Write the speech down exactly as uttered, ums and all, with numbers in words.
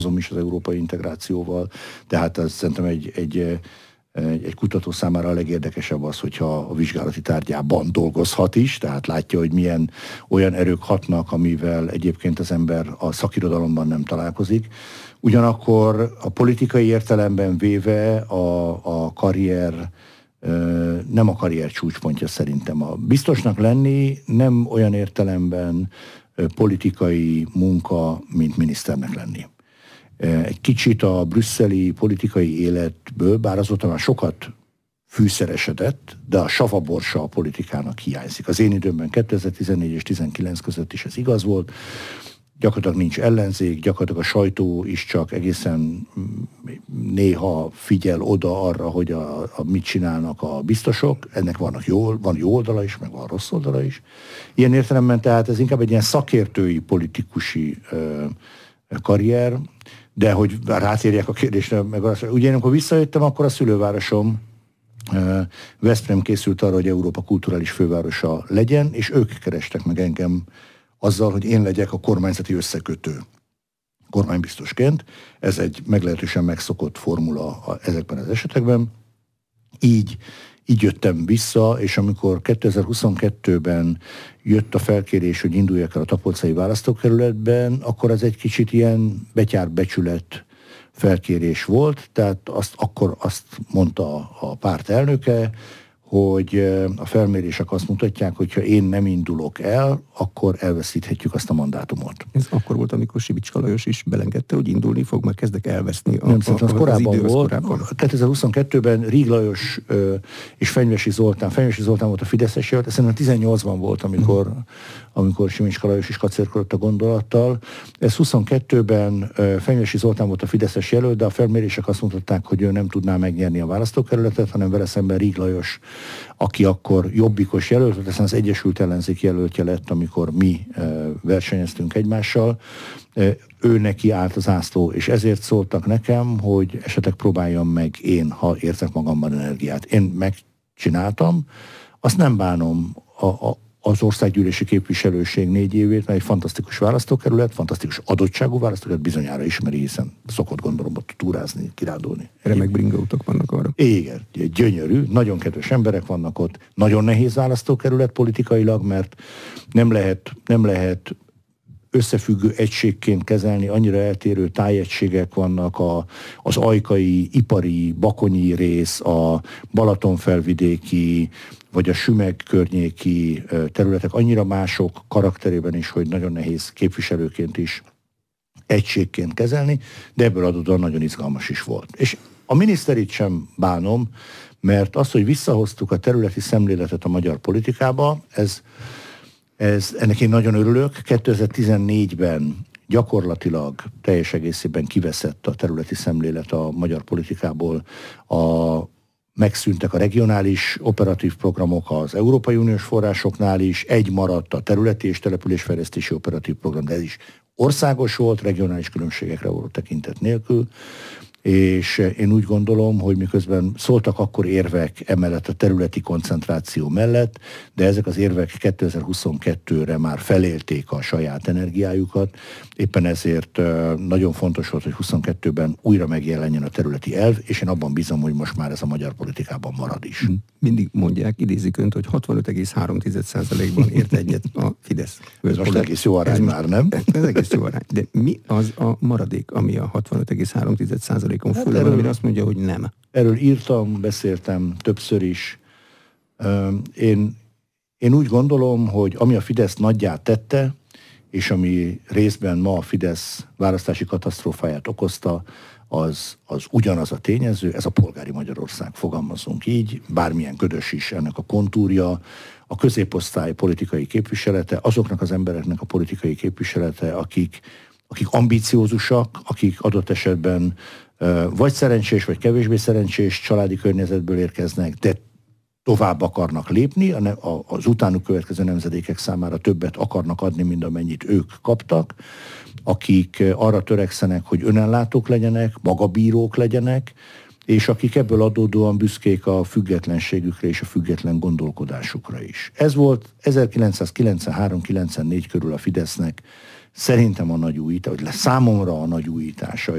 is az európai integrációval, tehát ez szerintem egy, egy, egy, egy kutató számára a legérdekesebb az, hogyha a vizsgálati tárgyában dolgozhat is, tehát látja, hogy milyen olyan erők hatnak, amivel egyébként az ember a szakirodalomban nem találkozik. Ugyanakkor a politikai értelemben véve a, a karrier nem a karrier csúcspontja szerintem. A biztosnak lenni nem olyan értelemben politikai munka, mint miniszternek lenni. Egy kicsit a brüsszeli politikai életből, bár azóta már sokat fűszeresedett, de a savaborsa a politikának hiányzik. Az én időmben kétezer-tizennégy és tizenkilenc között is ez igaz volt. Gyakorlatilag nincs ellenzék, gyakorlatilag a sajtó is csak egészen néha figyel oda arra, hogy a, a mit csinálnak a biztosok. Ennek vannak jó, van jó oldala is, meg van rossz oldala is. Ilyen értelemben tehát ez inkább egy ilyen szakértői, politikusi ö, karrier, de hogy rátérjek a kérdésre, meg azt, ugye én amikor visszajöttem, akkor a szülővárosom ö, Veszprém készült arra, hogy Európa kulturális fővárosa legyen, és ők kerestek meg engem azzal, hogy én legyek a kormányzati összekötő kormánybiztosként. Ez egy meglehetősen megszokott formula a, ezekben az esetekben. Így, így jöttem vissza, és amikor kétezer-huszonkettőben jött a felkérés, hogy induljak el a tapolcai választókerületben, akkor ez egy kicsit ilyen betyár-becsület felkérés volt, tehát azt, akkor azt mondta a párt elnöke, hogy a felmérések azt mutatják, hogy ha én nem indulok el, akkor elveszíthetjük azt a mandátumot. Ez akkor volt, amikor Sibicska Lajos is belengedte, hogy indulni fog, mert kezdek elveszni. A, nem, szerintem az, az korábban az volt. Korábban. kétezer-huszonkettőben Rig Lajos ö, és Fenyvesi Zoltán, Fenyvesi Zoltán volt a Fideszes jelölt, szerintem tizennyolcban volt, amikor, hmm. amikor Sibicska Lajos is kacérkodott a gondolattal. Ez huszonkettőben ö, Fenyvesi Zoltán volt a Fideszes jelölt, de a felmérések azt mutatták, hogy ő nem tudná megnyerni a választókerületet, hanem vele szemben Rig Lajos, aki akkor jobbikos jelölt, tehát aztán az Egyesült Ellenzék jelöltje lett, amikor mi e, versenyeztünk egymással. E, ő neki állt az ászló, és ezért szóltak nekem, hogy esetleg próbáljam meg én, ha érzek magamban energiát. Én megcsináltam, azt nem bánom a, a, az országgyűlési képviselőség négy évét, mert egy fantasztikus választókerület, fantasztikus adottságú választókerület, bizonyára ismeri, hiszen szokott gondolom ott túrázni, kirándulni. Remek bringautak vannak arra. Igen, gyönyörű, nagyon kedves emberek vannak ott, nagyon nehéz választókerület politikailag, mert nem lehet, nem lehet összefüggő egységként kezelni, annyira eltérő tájegységek vannak, a, az ajkai, ipari, bakonyi rész, a Balatonfelvidéki, vagy a Sümeg környéki területek annyira mások karakterében is, hogy nagyon nehéz képviselőként is egységként kezelni, de ebből adódóan nagyon izgalmas is volt. És a miniszterit sem bánom, mert az, hogy visszahoztuk a területi szemléletet a magyar politikába, ez, ez ennek én nagyon örülök. kétezer-tizennégyben gyakorlatilag teljes egészében kiveszett a területi szemlélet a magyar politikából. A Megszűntek a regionális operatív programok az Európai Uniós forrásoknál is, egy maradt a területi és településfejlesztési operatív program, de ez is országos volt, regionális különbségekre volt tekintet nélkül, és én úgy gondolom, hogy miközben szóltak akkor érvek emellett a területi koncentráció mellett, de ezek az érvek kétezer-huszonkettőre már felélték a saját energiájukat, éppen ezért nagyon fontos volt, hogy huszonkettőben újra megjelenjen a területi elv, és én abban bízom, hogy most már ez a magyar politikában marad is. Mindig mondják, idézik önt, hogy hatvanöt egész három százalékban ért egyet a Fidesz. Ez most egész jó arány már, nem? Ez egész jó arány. De mi az a maradék, ami a hatvanöt egész három százalékon hát fölül, amire azt mondja, hogy nem? Erről írtam, beszéltem többször is. Én, én úgy gondolom, hogy ami a Fidesz nagyját tette, és ami részben ma a Fidesz választási katasztrófáját okozta, az, az ugyanaz a tényező, ez a polgári Magyarország, fogalmazunk így, bármilyen ködös is ennek a kontúrja, a középosztály politikai képviselete, azoknak az embereknek a politikai képviselete, akik, akik ambiciózusak, akik adott esetben vagy szerencsés, vagy kevésbé szerencsés családi környezetből érkeznek, de tovább akarnak lépni, az utánuk következő nemzedékek számára többet akarnak adni, mint amennyit ők kaptak, akik arra törekszenek, hogy önellátók legyenek, magabírók legyenek, és akik ebből adódóan büszkék a függetlenségükre és a független gondolkodásukra is. Ez volt ezerkilencszázkilencvenhárom kilencvennégy körül a Fidesznek szerintem a nagy újítás, vagy számomra a nagy újítása,